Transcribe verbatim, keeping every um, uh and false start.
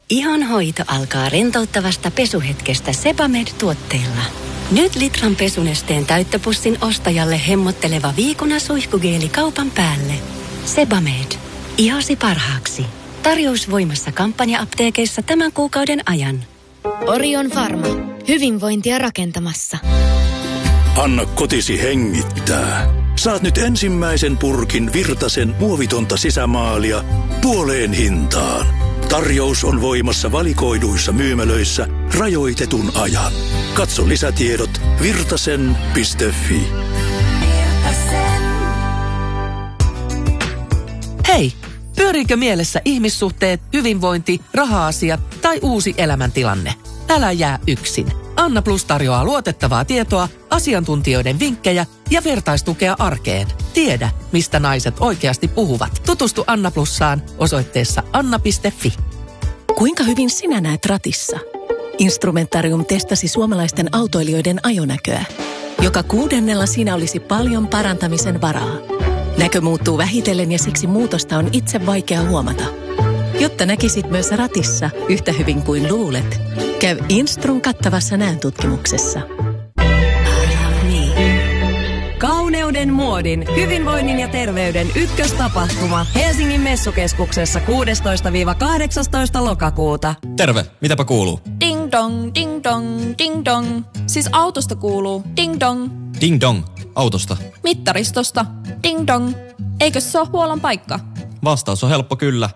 Ihonhoito alkaa rentouttavasta pesuhetkestä Sebamed-tuotteella. Nyt litran pesunesteen täyttöpussin ostajalle hemmotteleva viikuna suihkugeeli kaupan päälle. Sebamed. Ihosi parhaaksi. Tarjous voimassa kampanja-apteekeissa tämän kuukauden ajan. Orion Pharma. Hyvinvointia rakentamassa. Anna kotisi hengittää. Saat nyt ensimmäisen purkin Virtasen muovitonta sisämaalia puoleen hintaan. Tarjous on voimassa valikoiduissa myymälöissä rajoitetun ajan. Katso lisätiedot virtasen piste fi. Hei! Pyöriikö mielessä ihmissuhteet, hyvinvointi, raha-asiat tai uusi elämäntilanne? Älä jää yksin. Anna Plus tarjoaa luotettavaa tietoa, asiantuntijoiden vinkkejä ja vertaistukea arkeen. Tiedä, mistä naiset oikeasti puhuvat. Tutustu Anna Plussaan osoitteessa anna piste fi. Kuinka hyvin sinä näet ratissa? Instrumentarium testasi suomalaisten autoilijoiden ajonäköä. Joka kuudennella siinä olisi paljon parantamisen varaa. Näkö muuttuu vähitellen ja siksi muutosta on itse vaikea huomata. Jotta näkisit myös ratissa yhtä hyvin kuin luulet, käy Instrun kattavassa näöntutkimuksessa. Kauneuden, muodin, hyvinvoinnin ja terveyden ykköstapahtuma Helsingin Messukeskuksessa kuudestoista kahdeksastoista lokakuuta. Terve, mitäpä kuuluu? Ding dong, ding dong, ding dong. Siis autosta kuuluu ding dong. Ding dong, autosta. Mittaristosta ding dong. Eikö se ole huollon paikka? Vastaus on helppo kyllä.